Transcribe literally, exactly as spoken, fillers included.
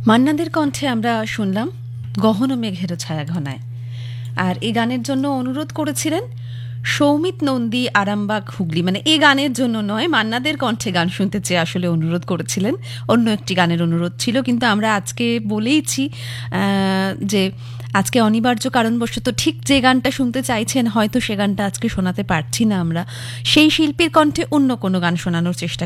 মান্নাদের কণ্ঠে আমরা শুনলাম গহন মেঘের ছায়া ঘনায়। আর এই গানের জন্য অনুরোধ করেছিলেন সৌমিত নন্দী, আরামবাগ, হুগলি। মানে এই গানের জন্য নয়, মান্নাদের কণ্ঠে গান শুনতে চেয়ে আসলে অনুরোধ করেছিলেন। অন্য একটি গানের অনুরোধ ছিল, কিন্তু আমরা আজকে বলেইছি যে আজকে অনিবার্য কারণবশত ঠিক যে গানটা শুনতে চাইছেন হয়তো সে গানটা আজকে শোনাতে পারছি না আমরা। সেই শিল্পীর কণ্ঠে অন্য কোনো গান শোনানোর চেষ্টা